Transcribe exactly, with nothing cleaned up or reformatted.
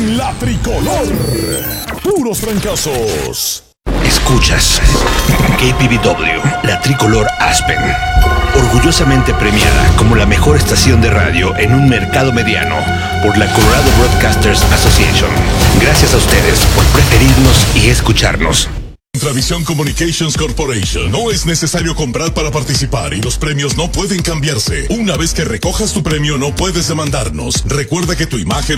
La Tricolor. Puros fracasos. Escuchas K P V W, la Tricolor Aspen, orgullosamente premiada como la mejor estación de radio en un mercado mediano por la Colorado Broadcasters Association. Gracias a ustedes por preferirnos y escucharnos. Intravisión Communications Corporation. No es necesario comprar para participar y los premios no pueden cambiarse. Una vez que recojas tu premio no puedes demandarnos. Recuerda que tu imagen